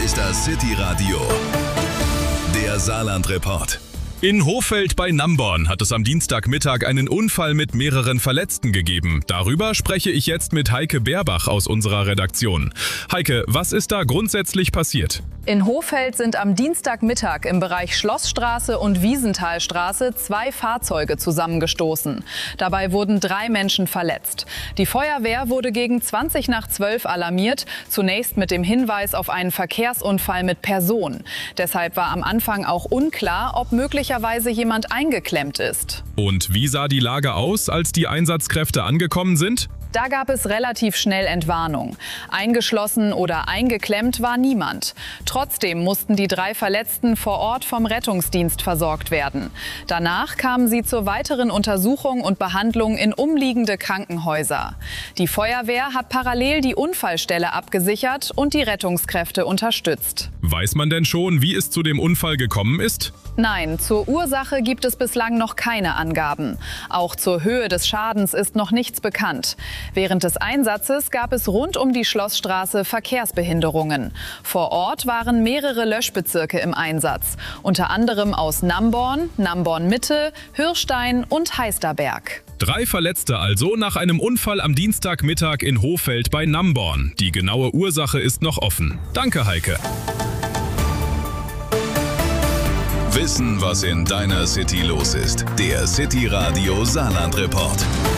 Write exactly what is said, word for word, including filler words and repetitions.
ist das City Radio, der Saarland-Report. In Hohfeld bei Namborn hat es am Dienstagmittag einen Unfall mit mehreren Verletzten gegeben. Darüber spreche ich jetzt mit Heike Beerbach aus unserer Redaktion. Heike, was ist da grundsätzlich passiert? In Hohfeld sind am Dienstagmittag im Bereich Schlossstraße und Wiesenthalstraße zwei Fahrzeuge zusammengestoßen. Dabei wurden drei Menschen verletzt. Die Feuerwehr wurde gegen zwanzig nach zwölf alarmiert, zunächst mit dem Hinweis auf einen Verkehrsunfall mit Person. Deshalb war am Anfang auch unklar, ob möglicherweise jemand eingeklemmt ist. Und wie sah die Lage aus, als die Einsatzkräfte angekommen sind? Da gab es relativ schnell Entwarnung. Eingeschlossen oder eingeklemmt war niemand. Trotzdem mussten die drei Verletzten vor Ort vom Rettungsdienst versorgt werden. Danach kamen sie zur weiteren Untersuchung und Behandlung in umliegende Krankenhäuser. Die Feuerwehr hat parallel die Unfallstelle abgesichert und die Rettungskräfte unterstützt. Weiß man denn schon, wie es zu dem Unfall gekommen ist? Nein, zur Ursache gibt es bislang noch keine Angaben. Auch zur Höhe des Schadens ist noch nichts bekannt. Während des Einsatzes gab es rund um die Schlossstraße Verkehrsbehinderungen. Vor Ort waren mehrere Löschbezirke im Einsatz, unter anderem aus Namborn, Namborn-Mitte, Hürstein und Heisterberg. Drei Verletzte also nach einem Unfall am Dienstagmittag in Hohfeld bei Namborn. Die genaue Ursache ist noch offen. Danke, Heike. Wissen, was in deiner City los ist. Der City Radio Saarland-Report.